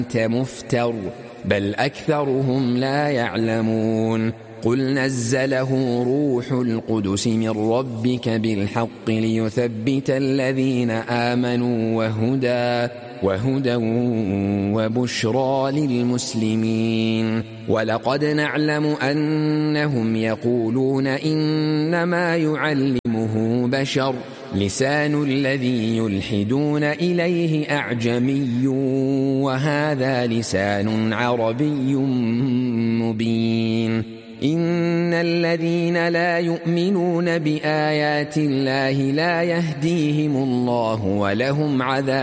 أنت مفتر بل أكثرهم لا يعلمون قل نزله روح القدس من ربك بالحق ليثبت الذين آمنوا وهدى وبشرى للمسلمين ولقد نعلم أنهم يقولون إنما يعلمه بشر لسان الذي يلحدون إليه أعجمي وهذا لسان عربي مبين إن الذين لا يؤمنون بآيات الله لا يهديهم الله ولهم عذاب